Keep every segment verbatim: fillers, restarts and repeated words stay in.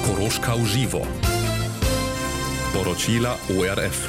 Koroška v živo. Poročila O R F.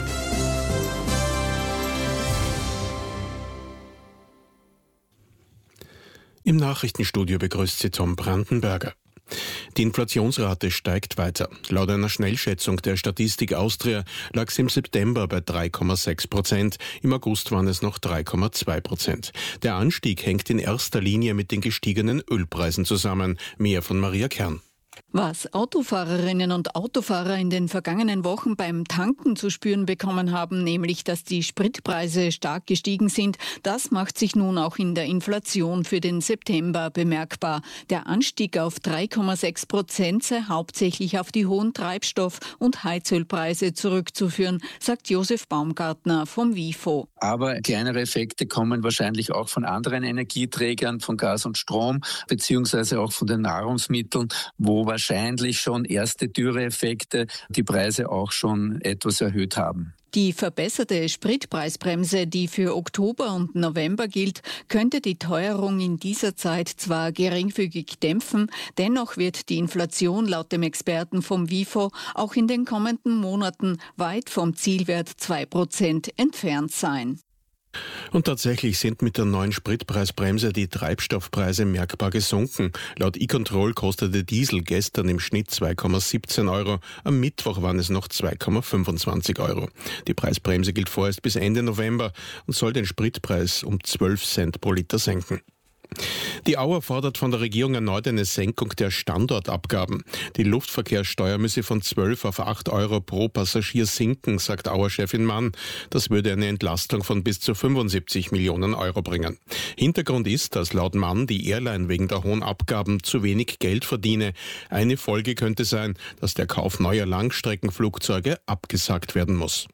Im Nachrichtenstudio begrüßt Sie Tom Brandenberger. Die Inflationsrate steigt weiter. Laut einer Schnellschätzung der Statistik Austria lag sie im September bei drei Komma sechs Prozent. Im August waren es noch drei Komma zwei Prozent. Der Anstieg hängt in erster Linie mit den gestiegenen Ölpreisen zusammen. Mehr von Maria Kern. Was Autofahrerinnen und Autofahrer in den vergangenen Wochen beim Tanken zu spüren bekommen haben, nämlich dass die Spritpreise stark gestiegen sind, das macht sich nun auch in der Inflation für den September bemerkbar. Der Anstieg auf drei Komma sechs Prozent sei hauptsächlich auf die hohen Treibstoff- und Heizölpreise zurückzuführen, sagt Josef Baumgartner vom WIFO. Aber kleinere Effekte kommen wahrscheinlich auch von anderen Energieträgern, von Gas und Strom, beziehungsweise auch von den Nahrungsmitteln, wo wahrscheinlich schon erste Dürreeffekte die Preise auch schon etwas erhöht haben. Die verbesserte Spritpreisbremse, die für Oktober und November gilt, könnte die Teuerung in dieser Zeit zwar geringfügig dämpfen, dennoch wird die Inflation laut dem Experten vom WIFO auch in den kommenden Monaten weit vom Zielwert zwei Prozent entfernt sein. Und tatsächlich sind mit der neuen Spritpreisbremse die Treibstoffpreise merkbar gesunken. Laut E-Control kostete Diesel gestern im Schnitt zwei Komma siebzehn Euro, am Mittwoch waren es noch zwei Komma fünfundzwanzig Euro. Die Preisbremse gilt vorerst bis Ende November und soll den Spritpreis um zwölf Cent pro Liter senken. Die Auer fordert von der Regierung erneut eine Senkung der Standortabgaben. Die Luftverkehrssteuer müsse von zwölf auf acht Euro pro Passagier sinken, sagt Auer-Chefin Mann. Das würde eine Entlastung von bis zu fünfundsiebzig Millionen Euro bringen. Hintergrund ist, dass laut Mann die Airline wegen der hohen Abgaben zu wenig Geld verdiene. Eine Folge könnte sein, dass der Kauf neuer Langstreckenflugzeuge abgesagt werden muss.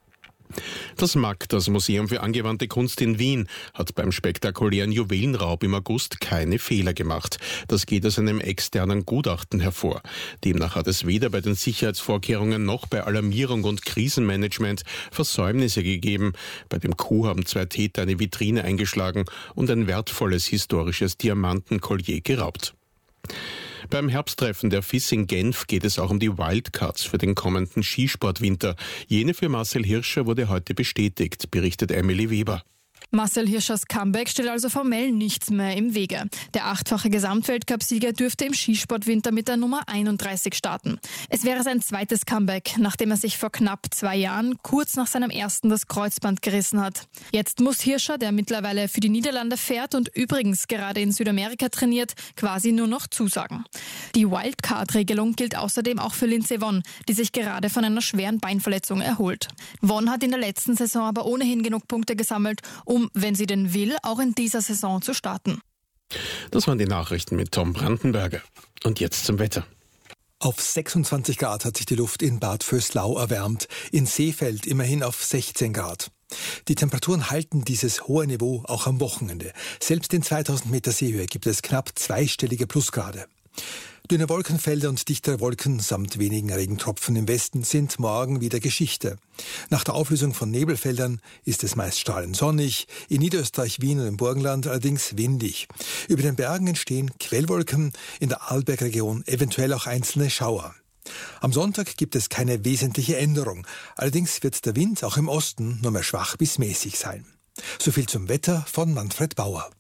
Das M A G, das Museum für angewandte Kunst in Wien, hat beim spektakulären Juwelenraub im August keine Fehler gemacht. Das geht aus einem externen Gutachten hervor. Demnach hat es weder bei den Sicherheitsvorkehrungen noch bei Alarmierung und Krisenmanagement Versäumnisse gegeben. Bei dem Coup haben zwei Täter eine Vitrine eingeschlagen und ein wertvolles historisches Diamantenkollier geraubt. Beim Herbsttreffen der F I S in Genf geht es auch um die Wildcards für den kommenden Skisportwinter. Jene für Marcel Hirscher wurde heute bestätigt, berichtet Emily Weber. Marcel Hirschers Comeback steht also formell nichts mehr im Wege. Der achtfache Gesamtweltcup-Sieger dürfte im Skisportwinter mit der Nummer einunddreißig starten. Es wäre sein zweites Comeback, nachdem er sich vor knapp zwei Jahren, kurz nach seinem ersten, das Kreuzband gerissen hat. Jetzt muss Hirscher, der mittlerweile für die Niederlande fährt und übrigens gerade in Südamerika trainiert, quasi nur noch zusagen. Die Wildcard-Regelung gilt außerdem auch für Lindsey Vonn, die sich gerade von einer schweren Beinverletzung erholt. Vonn hat in der letzten Saison aber ohnehin genug Punkte gesammelt, um, wenn sie denn will, auch in dieser Saison zu starten. Das waren die Nachrichten mit Tom Brandenberger. Und jetzt zum Wetter. Auf sechsundzwanzig Grad hat sich die Luft in Bad Vöslau erwärmt, in Seefeld immerhin auf sechzehn Grad. Die Temperaturen halten dieses hohe Niveau auch am Wochenende. Selbst in zweitausend Meter Seehöhe gibt es knapp zweistellige Plusgrade. Dünne Wolkenfelder und dichtere Wolken samt wenigen Regentropfen im Westen sind morgen wieder Geschichte. Nach der Auflösung von Nebelfeldern ist es meist strahlend sonnig, in Niederösterreich, Wien und im Burgenland allerdings windig. Über den Bergen entstehen Quellwolken, in der Arlbergregion eventuell auch einzelne Schauer. Am Sonntag gibt es keine wesentliche Änderung, allerdings wird der Wind auch im Osten nur mehr schwach bis mäßig sein. So viel zum Wetter von Manfred Bauer.